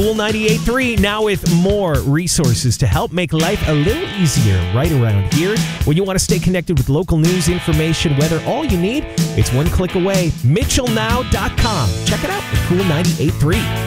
Cool 98.3 now with more resources to help make life a little easier right around here. When you want to stay connected with local news, information, weather, all you need, it's one click away. MitchellNow.com. Check it out at Cool 98.3.